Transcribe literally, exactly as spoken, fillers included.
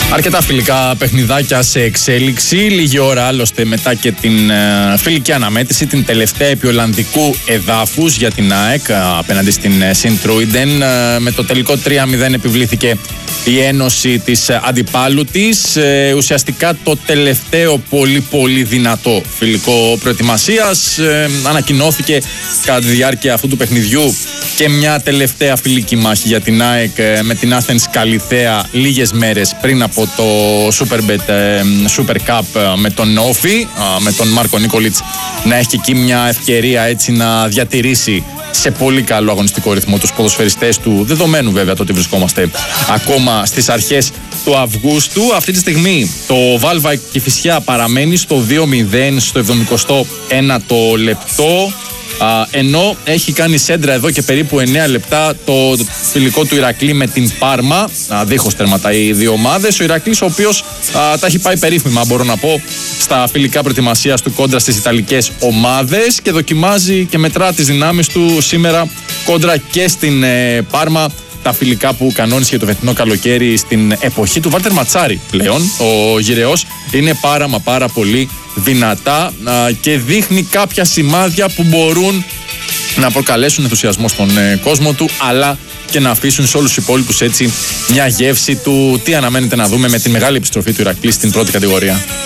Αρκετά φιλικά παιχνιδάκια σε εξέλιξη. Λίγη ώρα άλλωστε μετά και την ε, φιλική αναμέτρηση, την τελευταία επί Ολλανδικού εδάφους για την ΑΕΚ ε, απέναντι στην ε, Σιντρούιντεν. Ε, με το τελικό τρία μηδέν επιβλήθηκε η ένωση της ε, αντιπάλου της. Ε, ουσιαστικά το τελευταίο πολύ πολύ δυνατό φιλικό προετοιμασίας. Ε, ανακοινώθηκε κατά τη διάρκεια αυτού του παιχνιδιού και μια τελευταία φιλική μάχη για την ΑΕΚ ε, με την Athens Καλιθέα λίγες μέρες πριν από το Superbet Super Cup με τον Όφη, με τον Μάρκο Νίκολιτς να έχει εκεί μια ευκαιρία έτσι να διατηρήσει σε πολύ καλό αγωνιστικό ρυθμό τους ποδοσφαιριστές του, δεδομένου βέβαια το ότι βρισκόμαστε ακόμα στις αρχές του Αυγούστου. Αυτή τη στιγμή το Βάλβα Κηφισιά παραμένει στο δύο μηδέν στο εβδομηκοστό ένατο λεπτό. Uh, ενώ έχει κάνει σέντρα εδώ και περίπου εννέα λεπτά το φιλικό του Ηρακλή με την Πάρμα, uh, δίχως τερματά οι δύο ομάδες. Ο Ηρακλής ο οποίος uh, τα έχει πάει περίφημα, μπορώ να πω, στα φιλικά προετοιμασίας του κόντρα στις Ιταλικές ομάδες και δοκιμάζει και μετρά τις δυνάμεις του σήμερα κόντρα και στην ε, Πάρμα, τα φιλικά που κανόνισε για το φετινό καλοκαίρι στην εποχή του Βάλτερ Ματσάρη πλέον. Ο Γυραιός είναι πάρα μα πάρα πολύ δυνατά α, και δείχνει κάποια σημάδια που μπορούν να προκαλέσουν ενθουσιασμό στον ε, κόσμο του, αλλά και να αφήσουν σε όλους τους υπόλοιπους έτσι μια γεύση του τι αναμένεται να δούμε με τη μεγάλη επιστροφή του Ηρακλή στην πρώτη κατηγορία.